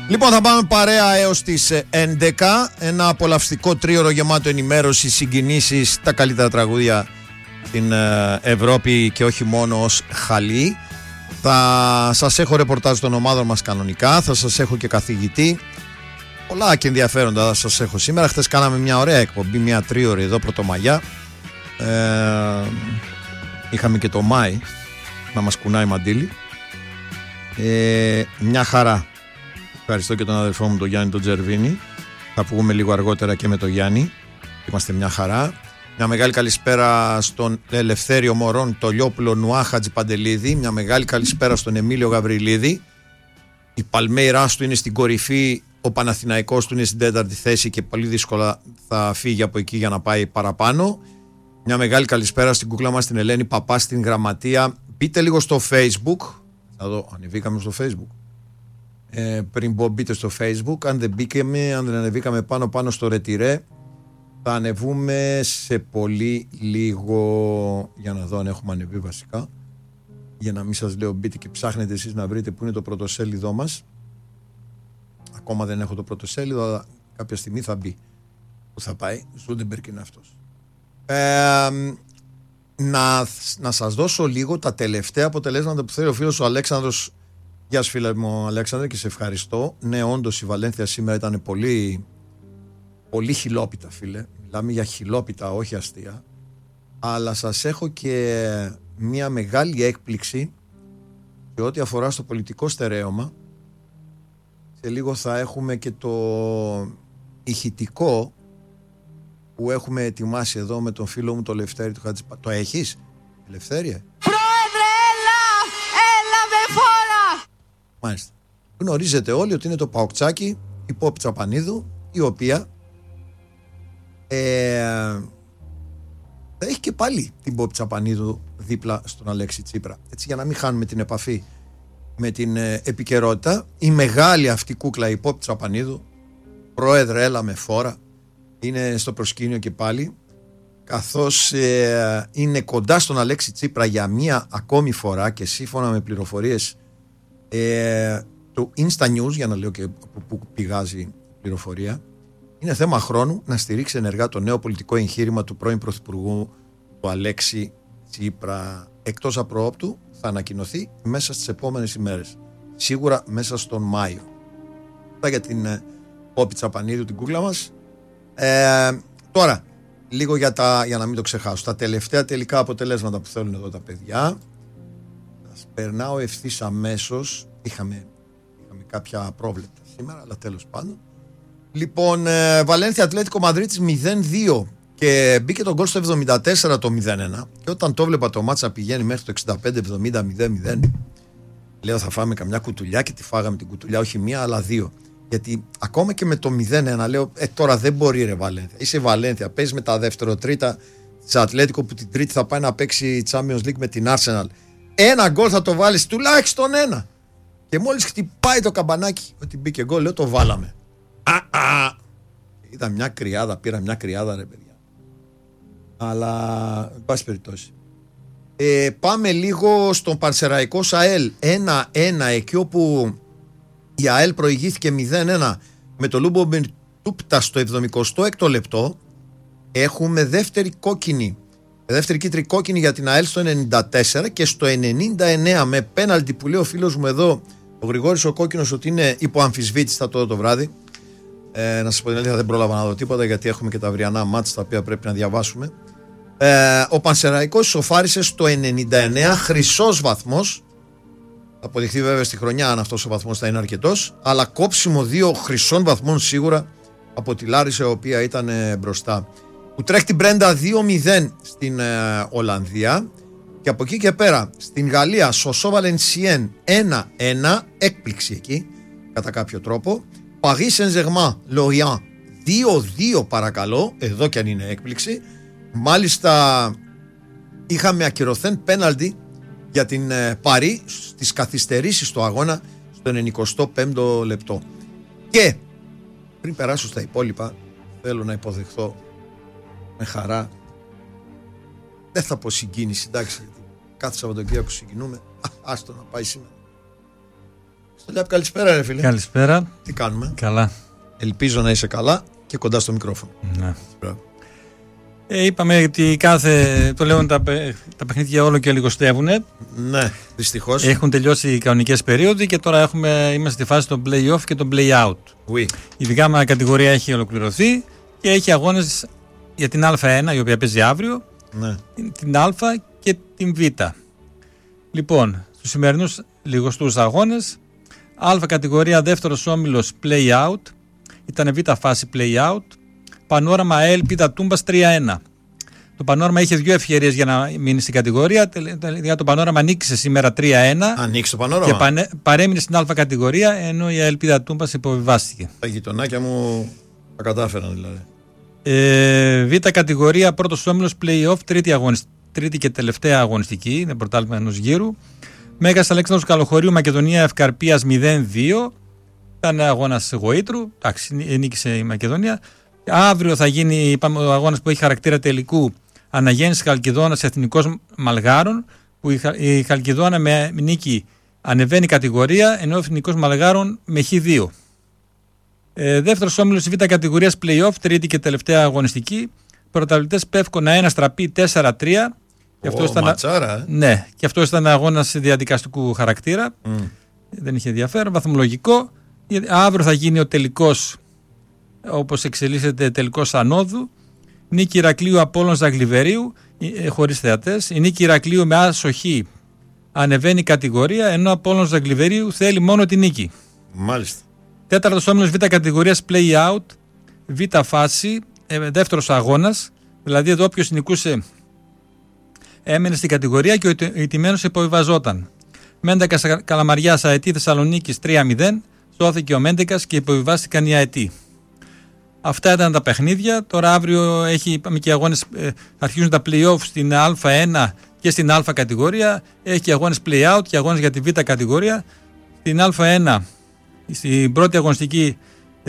Λοιπόν, θα πάμε παρέα έως τις 11. Ένα απολαυστικό τρίωρο γεμάτο ενημέρωση, συγκινήσεις, τα καλύτερα τραγούδια στην Ευρώπη και όχι μόνο ως χαλί. Θα σας έχω ρεπορτάζ των ομάδων μας κανονικά, θα σας έχω και καθηγητή. Πολλά και ενδιαφέροντα θα σας έχω σήμερα. Χθες κάναμε μια ωραία εκπομπή, μια τρίωρη εδώ Πρωτομαγιά. Είχαμε και το Μάη να μας κουνάει μαντίλι. Μια χαρά. Ευχαριστώ και τον αδελφό μου τον Γιάννη τον Τζερβίνη. Θα πούμε λίγο αργότερα και με τον Γιάννη. Είμαστε μια χαρά. Μια μεγάλη καλησπέρα στον Ελευθέριο Μωρόν, το Λιόπουλο Νουά Χατζηπαντελίδη. Μια μεγάλη καλησπέρα στον Εμίλιο Γαβριλίδη. Η Παλμέιρας του είναι στην κορυφή. Ο Παναθηναϊκός του είναι στην 4η θέση και πολύ δύσκολα θα φύγει από εκεί για να πάει παραπάνω. Μια μεγάλη καλησπέρα στην κούκλα μας την Ελένη Παπά στην Γραμματεία. Μπείτε λίγο στο Facebook. Θα δω, ανεβήκαμε στο Facebook. Πριν μπείτε στο Facebook. Αν δεν ανεβήκαμε πάνω στο ρετυρέ, θα ανεβούμε σε πολύ λίγο. Για να δω αν έχουμε ανεβεί βασικά. Για να μην σας λέω μπείτε και ψάχνετε εσείς να βρείτε που είναι το πρωτοσέλιδό μας. Ακόμα δεν έχω το πρωτοσέλιδο, αλλά κάποια στιγμή θα μπει. Που θα πάει, Ζούντεμπεργκ είναι αυτός. Να σας δώσω λίγο τα τελευταία αποτελέσματα που θέλει ο φίλος ο Αλέξανδρος. Γεια σου φίλε μου Αλέξανδρε και σε ευχαριστώ. Ναι, όντως η Βαλένθια σήμερα ήταν πολύ, πολύ χιλόπιτα φίλε. Μιλάμε για χιλόπιτα, όχι αστεία. Αλλά σας έχω και μια μεγάλη έκπληξη σε ό,τι αφορά στο πολιτικό στερέωμα. Σε λίγο θα έχουμε και το ηχητικό που έχουμε ετοιμάσει εδώ με τον φίλο μου το Λευτέρη του Χατζηπαντελίδη. Το έχεις, Ελευθέρια? Πρόεδρε, έλα με φόρα! Μάλιστα. Γνωρίζετε όλοι ότι είναι το Παοκτσάκι, η Πόπη Τσαπανίδου, η οποία θα έχει και πάλι την Πόπη Τσαπανίδου δίπλα στον Αλέξη Τσίπρα. Έτσι, για να μην χάνουμε την επαφή με την επικαιρότητα. Η μεγάλη αυτή κούκλα, η Πόπη Τσαπανίδου, πρόεδρε, έλα με φόρα, είναι στο προσκήνιο και πάλι, καθώς είναι κοντά στον Αλέξη Τσίπρα για μία ακόμη φορά και σύμφωνα με πληροφορίες του Insta News, για να λέω και από πού πηγάζει η πληροφορία, είναι θέμα χρόνου να στηρίξει ενεργά το νέο πολιτικό εγχείρημα του πρώην Πρωθυπουργού του Αλέξη Τσίπρα. Εκτός απροόπτου θα ανακοινωθεί μέσα στις επόμενες ημέρες, σίγουρα μέσα στον Μάιο. Αυτά για την Πόπη Τσαπανίδου, την κούκλα μας. Τώρα λίγο για να μην το ξεχάσω, τα τελευταία τελικά αποτελέσματα που θέλουν εδώ τα παιδιά. Σας περνάω ευθύς αμέσως. Είχαμε κάποια πρόβλεπτα σήμερα, αλλά τέλος πάντων. Λοιπόν, Βαλένθια Ατλέτικο Μαδρίτης 0-2 και μπήκε τον γκολ στο 74 το 0-1 και όταν το βλέπα το μάτσα πηγαίνει μέχρι το 65-70 0-0, λέω θα φάμε καμιά κουτουλιά και τη φάγαμε την κουτουλιά, όχι μία αλλά δύο. Γιατί ακόμα και με το 0-1 λέω τώρα δεν μπορεί ρε Βαλένθια. Είσαι Βαλένθια, παίζει με τα δεύτερο-τρίτα της Ατλέτικο που την τρίτη θα πάει να παίξει Champions League με την Arsenal. Ένα γκολ θα το βάλεις, τουλάχιστον ένα. Και μόλις χτυπάει το καμπανάκι ότι μπήκε γκολ, λέω το βάλαμε. Ήταν μια κρυάδα, πήρα μια κρυάδα ρε παιδιά. Αλλά εν πάση περιπτώσει. Πάμε λίγο στον Πανσεραϊκό ΑΕΛ 1-1, εκεί όπου η ΑΕΛ προηγήθηκε 0-1 με το Λούμπο Τούπτα στο 76ο λεπτό. Έχουμε δεύτερη κίτρινη κόκκινη για την ΑΕΛ στο 94 και στο 99 με πέναλτι που λέει ο φίλος μου εδώ, ο Γρηγόρης ο Κόκκινος, ότι είναι υποαμφισβήτης το βράδυ. Να σας πω την αλήθεια, δεν πρόλαβα να δω τίποτα γιατί έχουμε και τα αυριανά μάτς τα οποία πρέπει να διαβάσουμε. Ο Πανσεραϊκός ισοφάρισε στο 99, χρυσός βαθμός. Θα αποδειχθεί βέβαια στη χρονιά αν αυτός ο βαθμός θα είναι αρκετός, αλλά κόψιμο 2 χρυσών βαθμών σίγουρα από τη Λάρισα, η οποία ήταν μπροστά. Που τρέχει την Μπρέντα 2-0 στην Ολλανδία και από εκεί και πέρα στην Γαλλία Σοσό Βαλενσιέν 1-1, έκπληξη εκεί κατά κάποιο τρόπο. Paris Saint-Germain Lorient 2-2 παρακαλώ, εδώ κι αν είναι έκπληξη. Μάλιστα είχαμε ακυρωθέν πέναλτι για την Παρί στις καθυστερήσεις του αγώνα στο 95ο λεπτό. Και πριν περάσω στα υπόλοιπα, θέλω να υποδεχθώ με χαρά, δεν θα πω συγκίνηση, εντάξει, κάθε Σαββατοκύριακο συγκινούμε, άστο να πάει σήμερα. Στολιάπ, καλησπέρα, ρε φίλε. Καλησπέρα. Τι κάνουμε? Καλά. Ελπίζω να είσαι καλά και κοντά στο μικρόφωνο. Ναι. Είπαμε ότι το λέω τα παιχνίδια όλο και λιγοστεύουν. Ναι, δυστυχώς. Έχουν τελειώσει οι κανονικές περίοδοι και τώρα είμαστε στη φάση των play-off και των play-out. Oui. Η δικά κατηγορία έχει ολοκληρωθεί και έχει αγώνες για την Α1, η οποία παίζει αύριο, ναι. την Α και την Β. Λοιπόν, στους σημερινούς λιγοστούς αγώνες, Α κατηγορία δεύτερος όμιλος play-out, ήταν Β φάση play-out, Πανόραμα ΑΕΛ Πίτα Τούμπας 3-1. Το Πανόραμα είχε 2 ευκαιρίες για να μείνει στην κατηγορία. Το Πανόραμα νίκησε σήμερα 3-1. Ανοίξει το Πανόραμα. Και παρέμεινε στην Α κατηγορία, ενώ η ΑΕΛ Πίτα Τούμπας υποβιβάστηκε. Τα γειτονάκια μου τα κατάφεραν δηλαδή. Β κατηγορία πρώτος όμιλος play-off, τρίτη και τελευταία αγωνιστική. Είναι πρωτάθλημα ενός γύρου. Μέγας Αλέξανδρος Καλοχωρίου Μακεδονία Ευκαρπίας 0-2. Ήταν αγώνας γοήτρου. Εντάξει, νίκησε η Μακεδονία. Αύριο θα γίνει ο αγώνας που έχει χαρακτήρα τελικού, Αναγέννηση Χαλκιδόνας Εθνικός Μαλγάρων, που η Χαλκιδόνα με νίκη ανεβαίνει κατηγορία, ενώ ο Εθνικός Μαλγάρων με Χ2. Δεύτερος όμιλος Β κατηγορίας play-off, τρίτη και τελευταία αγωνιστική. Πρωταθλητές Πεύκονα 1 Στραπή 4-3. Ματσάρα. Ναι, και αυτό ήταν αγώνας διαδικαστικού χαρακτήρα. Δεν είχε ενδιαφέρον. Βαθμολογικό. Αύριο θα γίνει ο τελικός, όπως εξελίσσεται, τελικός ανόδου. Νίκη Ηρακλείου Απόλλων Ζαγλιβερίου, χωρίς θεατές. Η νίκη Ηρακλείου με άσοχη ανεβαίνει κατηγορία, ενώ Απόλλων Ζαγλιβερίου θέλει μόνο τη νίκη. Μάλιστα. Τέταρτος όμιλος Β κατηγορίας play-out, Β φάση, δεύτερος αγώνας. Δηλαδή εδώ όποιος νικούσε έμενε στην κατηγορία και ο ηττημένος υποβιβαζόταν. Μέντακας Καλαμαριάς ΑΕΤ Θεσσαλονίκης 3-0. Σώθηκε ο Μέντεκας και υποβιβάστηκαν οι ΑΕΤ. Αυτά ήταν τα παιχνίδια. Τώρα αύριο είπαμε και αγώνες, αρχίζουν τα play-off στην Α1 και στην Α κατηγορία. Έχει και αγώνες play-out και αγώνες για τη Β κατηγορία. Στην Α1, στην πρώτη αγωνιστική,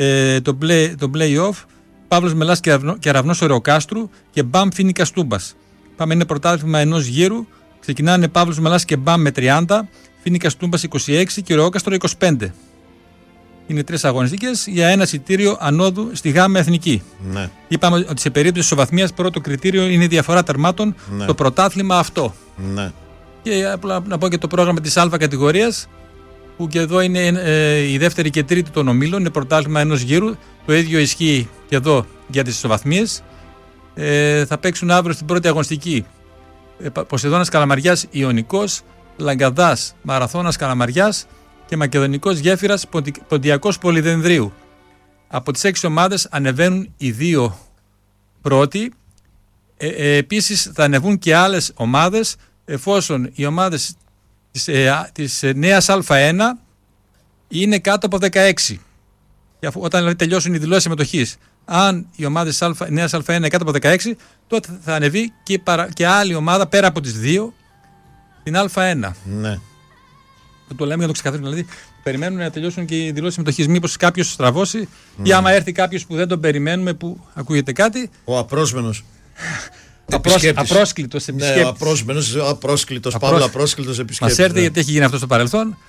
το play-off, Παύλος Μελάς και Αραυνός Ωρεοκάστρου και Μπαμ Φίνικας Τούμπας. Πάμε, είναι πρωτάθλημα ενός γύρου. Ξεκινάνε Παύλος Μελάς και Μπαμ με 30, Φίνικας Τούμπας 26 και Ωρεοκάστρο 25. Είναι 3 αγωνιστικές για ένα εισιτήριο ανόδου στη Γάμα Εθνική. Ναι. Είπαμε ότι σε περίπτωση ισοβαθμίας πρώτο κριτήριο είναι η διαφορά τερμάτων στο πρωτάθλημα αυτό. Ναι. Και απλά να πω και το πρόγραμμα της Α κατηγορίας, που και εδώ είναι η δεύτερη και τρίτη των ομίλων, είναι πρωτάθλημα ενός γύρου. Το ίδιο ισχύει και εδώ για τις ισοβαθμίες. Θα παίξουν αύριο στην πρώτη αγωνιστική Ποσειδώνας Καλαμαριάς Ιωνικός, Λαγκαδάς Μαραθώνας Καλαμαριάς και Μακεδονικός Γέφυρας Ποντιακός Πολυδενδρίου. Από τις 6 ομάδες ανεβαίνουν οι 2 πρώτοι. Επίσης θα ανεβούν και άλλες ομάδες, εφόσον οι ομάδες της νέας Α1 είναι κάτω από 16. Όταν δηλαδή τελειώσουν οι δηλώσεις συμμετοχής. Αν οι ομάδες νέας Α1 είναι κάτω από 16, τότε θα ανεβεί και άλλη ομάδα πέρα από τις 2 την Α1. Ναι. Το λέμε για να το ξεκαθαρίσουμε. Δηλαδή, περιμένουμε να τελειώσουν και οι δηλώσεις συμμετοχής. Μήπως κάποιος στραβώσει, ή άμα έρθει κάποιος που δεν τον περιμένουμε, που ακούγεται κάτι. Ο απρόσμενος. Απρόσκλητος επισκέπτης. Ναι, απρόσκλητος, Παύλα, απρόσκλητος επισκέπτης. Μας έρθει, γιατί έχει γίνει αυτό στο παρελθόν.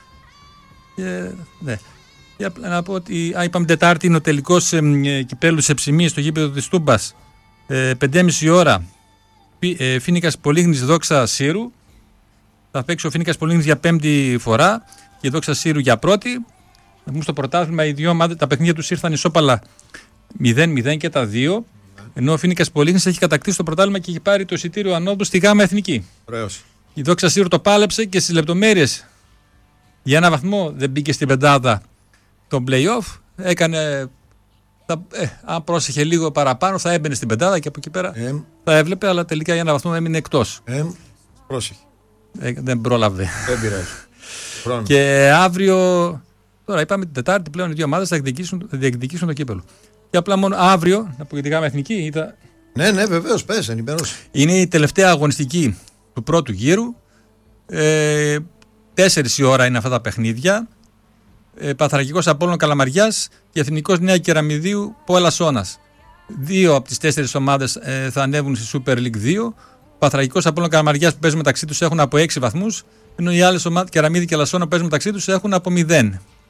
Ναι. Να πω ότι είπαμε Τετάρτη είναι ο τελικός κυπέλου σε ψημί στο γήπεδο της Τούμπας. 5.30 ώρα. Φίνικας Πολύγνης Δόξα Σύρου. Θα παίξει ο Φίνικας Πολύγνης για 5η φορά και η Δόξα Σύρου για πρώτη. Θα πούμε στο πρωτάθλημα οι 2 ομάδες, τα παιχνίδια τους ήρθαν ισόπαλα 0-0 και τα 2. Ενώ ο Φίνικας Πολύγνης έχει κατακτήσει το πρωτάθλημα και έχει πάρει το εισιτήριο ανόδου στη Γάμα Εθνική. Ωραίος. Η Δόξα Σύρου το πάλεψε και στις λεπτομέρειες για ένα βαθμό δεν μπήκε στην πεντάδα των play-off. Έκανε. Αν πρόσεχε λίγο παραπάνω θα έμπαινε στην πεντάδα και από εκεί πέρα θα έβλεπε, αλλά τελικά για ένα βαθμό έμεινε εκτός. Πρόσεχε. Δεν πρόλαβε. Δεν πειράζει. Και αύριο, τώρα είπαμε την Τετάρτη, πλέον οι 2 ομάδες θα διεκδικήσουν το κύπελο. Και απλά μόνο αύριο, να πω για τη Γάμα Εθνική. Ναι, βεβαίως, πες, ενημερώσει. Είναι η τελευταία αγωνιστική του πρώτου γύρου. 4 η ώρα είναι αυτά τα παιχνίδια. Παθρακικός Απόλλων Καλαμαριάς και Εθνικός Νέα Κεραμιδίου Πόελα Σώνας. 2 από τις 4 ομάδες θα ανέβουν στη Super League 2. Παθρακικός Απόλλων Καλαμαριάς που παίζουν μεταξύ τους έχουν από 6 βαθμούς, ενώ οι άλλες ομάδες Κεραμίδη και Λασσόνα που παίζουν μεταξύ τους έχουν από 0.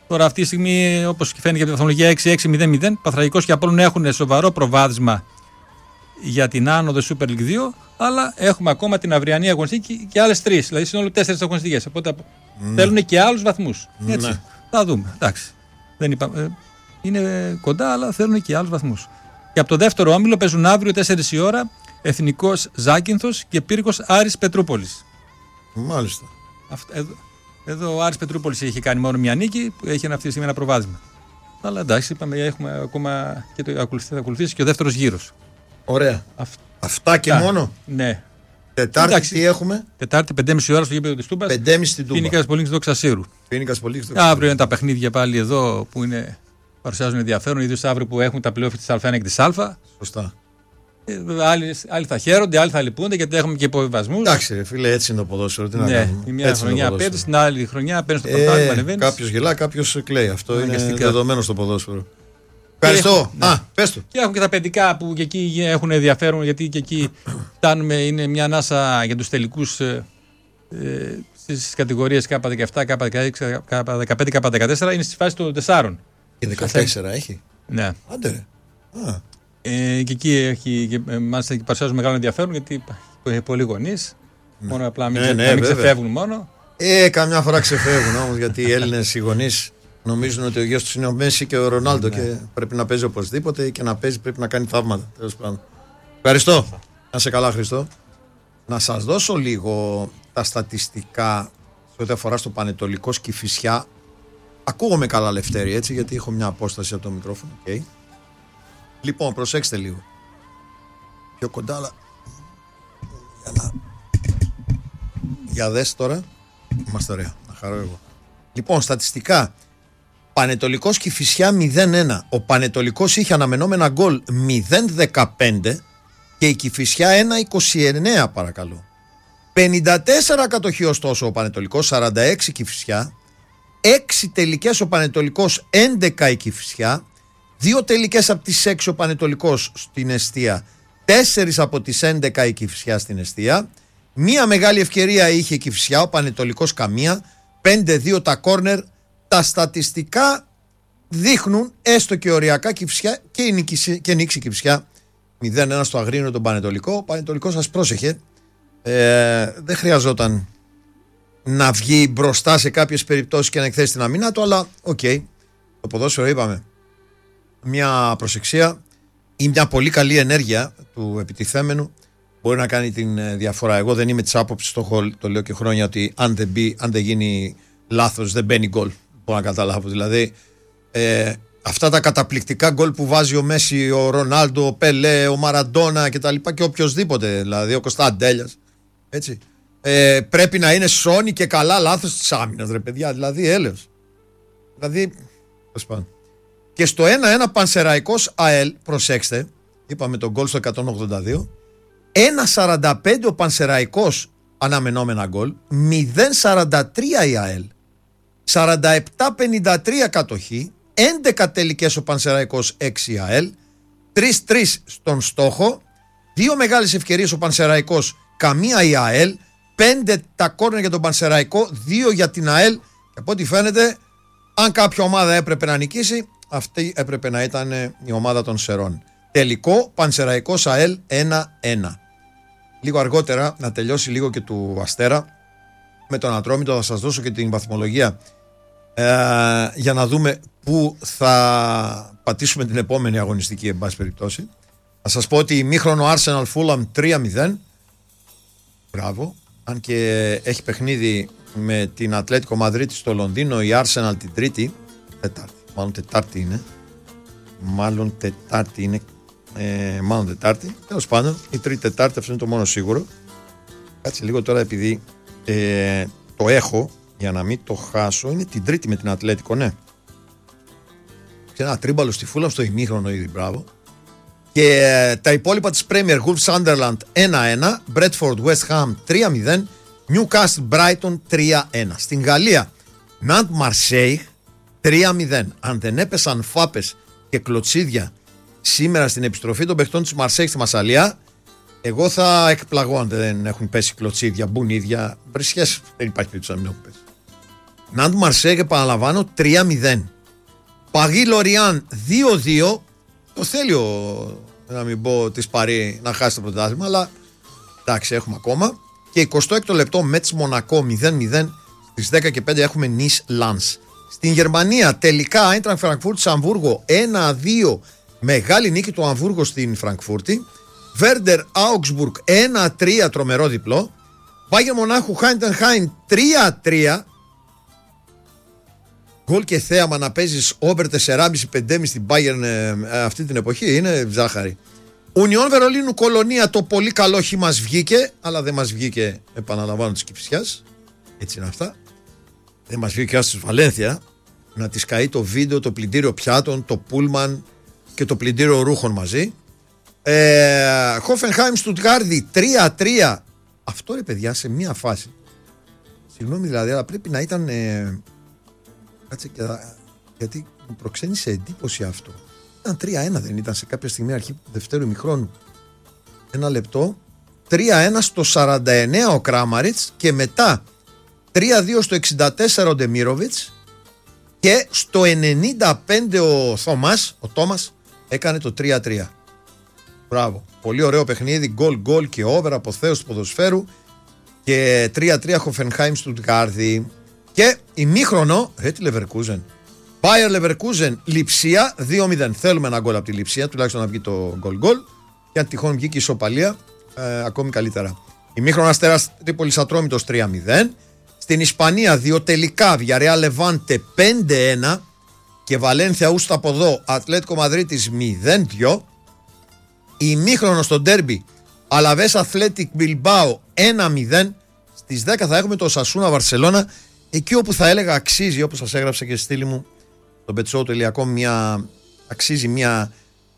Τώρα αυτή τη στιγμή, όπως φαίνεται από τη βαθμολογία 6-6-0-0, Παθραϊκός και Απόλλων έχουν σοβαρό προβάδισμα για την άνοδο Super League 2, αλλά έχουμε ακόμα την αυριανή αγωνιστική και άλλες 3. Δηλαδή συνόλου 4 αγωνιστικές. Οπότε θέλουν και άλλους βαθμούς. Έτσι. Ναι. Θα δούμε. Εντάξει. Δεν είναι κοντά, αλλά θέλουν και άλλους βαθμούς. Και από το δεύτερο όμιλο παίζουν αύριο 4 η ώρα Εθνικός Ζάκυνθος και Πύργος Άρης Πετρούπολης. Μάλιστα. Εδώ ο Άρης Πετρούπολης έχει κάνει μόνο μια νίκη, που έχει αυτή τη στιγμή ένα προβάδισμα. Αλλά εντάξει, είπαμε, έχουμε ακόμα και θα ακολουθήσει και ο δεύτερος γύρος. Ωραία. Αυτά και μόνο. Ναι. Τετάρτη εντάξει, τι έχουμε? Τετάρτη 5.30 ώρα στο γήπεδο της Τούμπας. 5.30 στην Τούμπα. Φοίνικας Πολύγνης Δόξα Σύρου. Αύριο είναι τα παιχνίδια πάλι εδώ που παρουσιάζουν ενδιαφέρον, ιδίως αύριο που έχουν τα πλέον της Α1 και της Α. Σωστά. Άλλοι θα χαίρονται, άλλοι θα λυπούνται γιατί έχουμε και υποβιβασμούς. Εντάξει, φίλε, έτσι είναι το ποδόσφαιρο. Τι να κάνουμε. Η μια χρονιά παίρνει, την άλλη χρονιά παίρνει στο πρωτάθλημα, ανεβαίνει. Κάποιος γελά, κάποιος κλαίει. Αυτό είναι δεδομένο στο ποδόσφαιρο. Ευχαριστώ. Πες το. Και έχουν και τα παιδικά που και εκεί έχουν ενδιαφέρον, γιατί και εκεί φτάνουμε, είναι μια ανάσα για τους τελικούς στις κατηγορίες K17, K16, K15, K14. Είναι στη φάση των 4. Και 14 έχει. Ναι. Άντε. Και εκεί μάλιστα παρουσιάζουν μεγάλο ενδιαφέρον γιατί έχει πολλοί γονείς. Μόνο απλά μην ξεφεύγουν μόνο. Καμιά φορά ξεφεύγουν όμως γιατί οι Έλληνες οι γονείς νομίζουν ότι ο γιος τους είναι ο Μέση και ο Ρονάλντο και πρέπει να παίζει οπωσδήποτε και να παίζει πρέπει να κάνει θαύματα. Ευχαριστώ. Να σε καλά, Χριστό. Να σας δώσω λίγο τα στατιστικά σε ό,τι αφορά στο Πανετολικός Κηφισιά. Ακούγομαι καλά, Λευτέρη, έτσι, γιατί έχω μια απόσταση από το μικρόφωνο. Okay. Λοιπόν, προσέξτε λίγο. Πιο κοντά, αλλά... Για δες τώρα. Είμαστε ωραία. Να χαρώ εγώ. Λοιπόν, στατιστικά. Πανετολικός Κηφισιά 0-1. Ο Πανετολικός είχε αναμενόμενα γκολ 0-15 και η Κηφισιά 1-29, παρακαλώ. 54 κατοχή ωστόσο ο Πανετολικός, 46 Κηφισιά. 6 τελικές ο Πανετολικός, 11 η Κηφισιά. 2 τελικές από τις 6 ο Πανετολικός στην εστία. 4 από τις 11 η Κηφισιά στην εστία. Μία μεγάλη ευκαιρία είχε η Κηφισιά, ο Πανετολικός καμία. 5-2 τα κόρνερ. Τα στατιστικά δείχνουν έστω και οριακά Κηφισιά και νίκησε η Κηφισιά 0-1 στο Αγρίνιο τον Πανετολικό. Ο Πανετολικός σας πρόσεχε. Δεν χρειαζόταν να βγει μπροστά σε κάποιες περιπτώσεις και να εκθέσει την αμήνα του, αλλά οκ. Το ποδόσφαιρο είπαμε. Μια προσεξία ή μια πολύ καλή ενέργεια του επιτιθέμενου μπορεί να κάνει την διαφορά. Εγώ δεν είμαι της άποψης, το λέω και χρόνια, ότι αν δεν γίνει λάθος δεν μπαίνει γκολ. Μπορώ να καταλάβω. Δηλαδή αυτά τα καταπληκτικά γκολ που βάζει ο Μέση, ο Ρονάλντο, ο Πελέ, ο Μαραντόνα και οποιοσδήποτε, δηλαδή ο Κωνσταντέλιας, έτσι, πρέπει να είναι σώνη και καλά λάθος της άμυνας, ρε παιδιά, δηλαδή έλεος. Δηλαδή, και στο 1-1 Πανσεραϊκός ΑΕΛ, προσέξτε, είπαμε τον γκολ στο 182, 1-45 ο Πανσεραϊκός αναμενόμενα γκολ, 0-43 η ΑΕΛ, 47-53 κατοχή, 11 τελικές ο Πανσεραϊκός, 6 η ΑΕΛ, 3-3 στον στόχο, 2 μεγάλες ευκαιρίες ο Πανσεραϊκός, καμία η ΑΕΛ, 5 τα κόρνερ για τον Πανσεραϊκό, 2 για την ΑΕΛ, και από ό,τι φαίνεται, αν κάποια ομάδα έπρεπε να νικήσει, αυτή έπρεπε να ήταν η ομάδα των Σερών. Τελικό Πανσεραϊκός ΑΕΛ 1-1. Λίγο αργότερα να τελειώσει λίγο και του Αστέρα με τον Ατρόμητο, θα σας δώσω και την βαθμολογία για να δούμε πού θα πατήσουμε την επόμενη αγωνιστική, εν πάση περιπτώσει. Θα σας πω ότι ημίχρονο Arsenal Fulham 3-0. Μπράβο. Αν και έχει παιχνίδι με την Ατλέτικο Μαδρίτη στο Λονδίνο η Arsenal την Τετάρτη. Μάλλον Τετάρτη. Τέλος πάντων, η Τρίτη Τετάρτη, αυτό είναι το μόνο σίγουρο. Κάτσε λίγο τώρα, επειδή το έχω για να μην το χάσω. Είναι την Τρίτη με την Ατλέτικο, ναι. Και ένα τρίμπαλο στη Φούλαμ στο ημίχρονο ήδη, μπράβο. Και τα υπόλοιπα της Premier, Wolves Sunderland 1-1, Bradford West Ham 3-0, Newcastle Brighton 3-1. Στην Γαλλία, Nantes Marseille 3-0. Αν δεν έπεσαν φάπες και κλωτσίδια σήμερα στην επιστροφή των παιχτών της Μαρσέη στη Μασσαλία, εγώ θα εκπλαγώ αν δεν έχουν πέσει κλωτσίδια, μπουνίδια, βρισιές. Δεν υπάρχει περίπτωση να μην έχουν πέσει. Ναντ Μαρσέγ, επαναλαμβάνω, 3-0. Παγί Λοριάν 2-2. Το θέλει να μην πω της Παρί να χάσει το πρωτάθλημα, αλλά εντάξει, έχουμε ακόμα. Και 26ο λεπτό Μέτς Μονακό 0-0. Στις 10 και 5 έχουμε Νις Λανς. Στην Γερμανία τελικά Άιντραχτ Φραγκφούρτης Αμβούργο 1-2. Μεγάλη νίκη του Αμβούργο στην Φραγκφούρτη. Βέρντερ Άουγκσμπουργκ 1-3, τρομερό διπλό. Μπάγερ Μονάχου Χάιντενχάιμ 3-3. Γκολ και θέαμα να παίζεις over 4,5-5,5 στην Bayern αυτή την εποχή είναι ζάχαρη. Ουνιόν Βερολίνου Κολονία, το πολύ καλό χ μας βγήκε, αλλά δεν μας βγήκε, επαναλαμβάνω, της Κηφισιάς. Έτσι είναι αυτά. Δεν μας βγήκε άστος Βαλένθια να της καεί το βίντεο, το πλυντήριο πιάτων, το πούλμαν και το πλυντήριο ρούχων μαζί. Χόφενχάιμ Στουτγκάρδη 3-3. Αυτό ρε παιδιά σε μία φάση. Συγγνώμη δηλαδή, αλλά πρέπει να ήταν. Κάτσε και γιατί μου προξένησε εντύπωση αυτό. Ήταν 3-1, δεν ήταν σε κάποια στιγμή αρχή του δευτέρου ημιχρόνου? Ένα λεπτό. 3-1 στο 49 ο Κράμαριτς και μετά 3-2 στο 64 ο Ντεμίροβιτς και στο 95 ο Τόμας έκανε το 3-3. Μπράβο. Πολύ ωραίο παιχνίδι. Γκολ και over από θέος του ποδοσφαίρου. Και 3-3 Χοφενχάιμ Στουτγκάρδη. Και ημίχρονο, τη Λεβερκούζεν. Μπάιερ Λεβερκούζεν, Λειψία 2-0. Θέλουμε ένα γκολ από τη Λειψία, τουλάχιστον να βγει το γκολ. Και αν τυχόν βγει και η ισοπαλία, ακόμη καλύτερα. Ημίχρονο Αστέρας Τρίπολης Ατρόμητος 3-0. Στην Ισπανία, διοτελικά Βιαρεάλ Λεβάντε 5-1. Και Βαλένθια Ούστα από εδώ, Ατλέτικο Μαδρίτης 0-2. Ημίχρονο στο ντέρμπι, Αλαβές Αθλέτικ Μπιλμπάο 1-0. Στις 10 θα έχουμε το Σασούνα Βαρσελώνα. Εκεί όπου θα έλεγα αξίζει, όπως σας έγραψα και στη στήλη μου στο petshow.com, αξίζει μια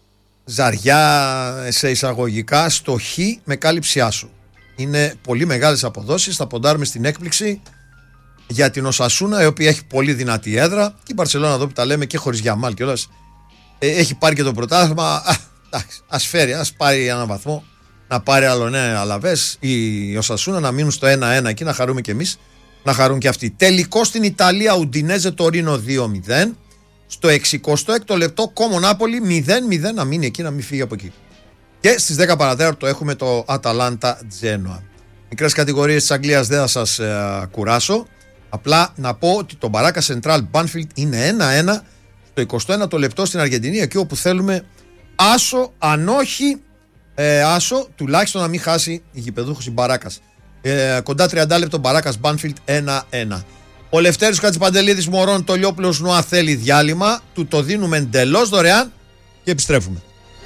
ζαριά σε εισαγωγικά στο χ με κάλυψη άσου. Είναι πολύ μεγάλες αποδόσεις. Θα ποντάρουμε στην έκπληξη για την Οσασούνα, η οποία έχει πολύ δυνατή έδρα. Και η Μπαρσελόνα εδώ που τα λέμε και χωρίς Γιαμάλ κιόλας έχει πάρει και το πρωτάθλημα. Ας φέρει, ας πάρει έναν βαθμό, να πάρει άλλο Αλαβές η Οσασούνα, να μείνουν στο 1-1 εκεί, να χαρούμε κι εμείς, να χαρούν και αυτοί. Τελικό στην Ιταλία, Ουντινέζε Τωρίνο 2-0. Στο 66ο λεπτό Κόμο Νάπολη 0-0, να μείνει εκεί, να μην φύγει από εκεί. Και στις 10 παρατέταρτο έχουμε το Αταλάντα Τζένοα. Μικρές κατηγορίες της Αγγλίας δεν θα σας κουράσω. Απλά να πω ότι το Μπαράκα Σεντράλ Μπάνφιλντ είναι 1-1 στο 21ο λεπτό στην Αργεντινή, εκεί όπου θέλουμε άσο, αν όχι άσο, τουλάχιστον να μην χάσει η γηπεδούχος η Μπαράκας. Κοντά 30 λεπτό Μπαράκας Μπάνφιλντ 1-1. Ο Λευτέρης Κατσιπαντελίδης Μωρών Τολιόπουλος Νουά θέλει διάλειμμα. Του το δίνουμε εντελώς δωρεάν και επιστρέφουμε.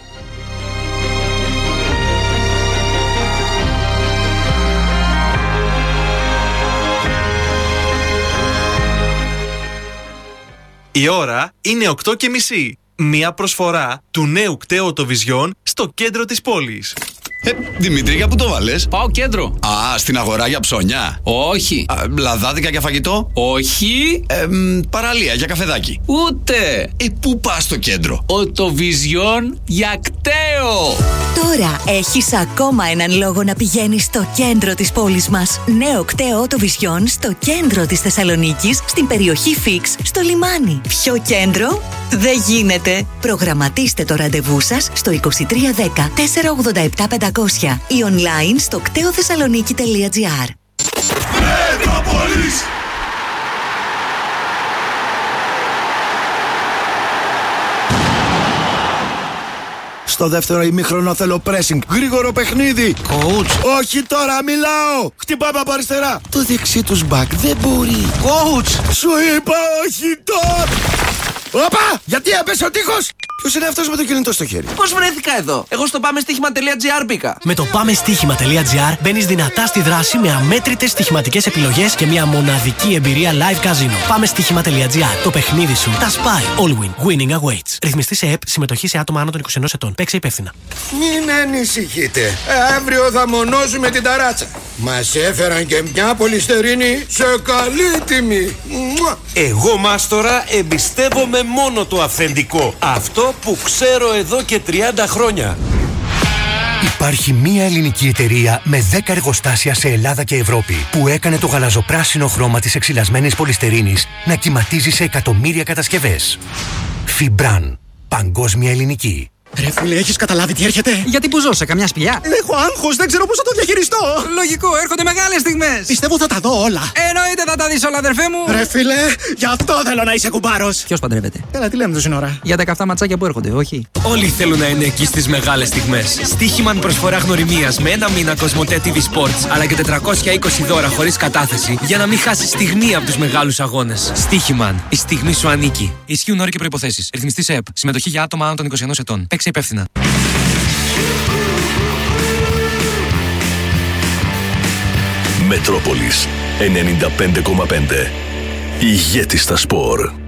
Η ώρα είναι 8:30. Μία προσφορά του νέου κταίου Οτοβιζιόν στο κέντρο της πόλης. Δημήτρη, για πού το βάλες? Πάω κέντρο. Α, στην αγορά για ψώνια. Όχι. Λαδάδικα για φαγητό. Όχι. Παραλία για καφεδάκι. Ούτε. Πού πας στο κέντρο? Οτοβιζιόν για κταίο. Τώρα έχεις ακόμα έναν λόγο να πηγαίνεις στο κέντρο της πόλης μας. Νέο κταίο Οτοβιζιόν στο κέντρο της Θεσσαλονίκης, στην περιοχή Φίξ, στο λιμάνι. Πιο κέντρο δεν γίνεται. Προγραμματίστε το ραντεβού σας στο 2310 487 500 ή online στο κτεοθεσσαλονίκη.gr. Μετρόπολης! Στο δεύτερο ημίχρονο θέλω pressing. Γρήγορο παιχνίδι. Coach. Όχι τώρα, μιλάω. Χτυπάμε από αριστερά. Το δεξί τους μπακ δεν μπορεί. Coach. Σου είπα όχι τώρα. Όπα! Γιατί έπεσε ο τείχος? Ποιος είναι αυτός με το κινητό στο χέρι? Πώς βρέθηκα εδώ? Εγώ στο πάμεστοίχημα.gr μπήκα. Με το πάμεστοίχημα.gr μπαίνεις δυνατά στη δράση με αμέτρητες στοιχηματικές επιλογές και μια μοναδική εμπειρία live casino. Πάμεστοίχημα.gr. Το παιχνίδι σου τα σπάει. All win. Winning awaits. Ρυθμιστή σε ΕΠ. Συμμετοχή σε άτομα άνω των 21 ετών. Παίξε υπεύθυνα. Μην ανησυχείτε. Αύριο θα μονώσουμε την ταράτσα. Μας έφεραν και μια πολυστερίνη σε καλή τιμή. Εγώ, Μάστορα, εμπιστεύομαι μόνο το αυθεντικό. Αυτό που ξέρω εδώ και 30 χρόνια. Υπάρχει μία ελληνική εταιρεία με 10 εργοστάσια σε Ελλάδα και Ευρώπη που έκανε το γαλαζοπράσινο χρώμα της εξυλασμένης πολυστερίνης να κυματίζει σε εκατομμύρια κατασκευές. Φιμπραν. Παγκόσμια ελληνική. Ρε φίλε, έχεις καταλάβει τι έρχεται? Γιατί που ζω, σε καμιά σπηλιά? Έχω άγχος, δεν ξέρω πώς θα το διαχειριστώ. Λογικό, έρχονται μεγάλες στιγμές. Πιστεύω θα τα δω όλα. Εννοείται θα τα δεις όλα, αδερφέ μου. Ρε φίλε, γι' αυτό θέλω να είσαι κουμπάρος. Ποιος παντρεύεται? Έλα, τι λέμε τόση ώρα? Για τα καυτά ματσάκια που έρχονται, όχι. Όλοι θέλουν να είναι εκεί στις μεγάλες στιγμές. Στοίχημαν προσφορά γνωριμίας με 1 μήνα Κοσμοτέ TV Sports, αλλά και 420 δώρα χωρίς κατάθεση για να μην χάσει στιγμή από τους μεγάλους αγώνες. Στοίχημαν. Η στιγμή σου ανήκει. Ισχύουν όροι και προϋποθέσεις. Ρυθμιστής ΕΕΠ. Συμμετοχή για άτομα άνω των 21 ετών. Παίξε υπεύθυνα. Μετρόπολης 95,5. Ηγέτη στα σπορ.